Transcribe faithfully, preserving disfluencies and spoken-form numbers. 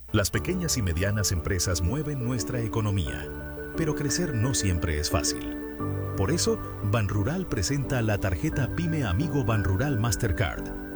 Las pequeñas y medianas empresas mueven nuestra economía, pero crecer no siempre es fácil. Por eso, Banrural presenta la tarjeta Pyme Amigo Banrural Mastercard,